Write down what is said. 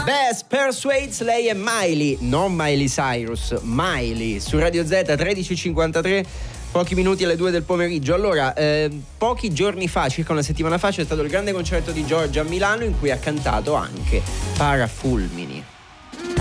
Best Persuades, lei è Miley, non Miley Cyrus, Miley, su Radio Z 13:53, pochi minuti alle 2 del pomeriggio. Allora, pochi giorni fa, circa una settimana fa, c'è stato il grande concerto di Giorgia a Milano in cui ha cantato anche Parafulmini.